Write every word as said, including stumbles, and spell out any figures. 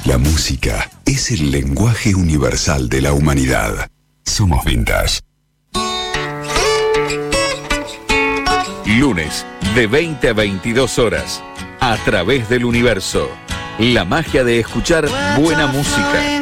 La música es el lenguaje universal de la humanidad. Somos Vintage. Lunes, de veinte a veintidós horas, a través del universo. La magia de escuchar buena música.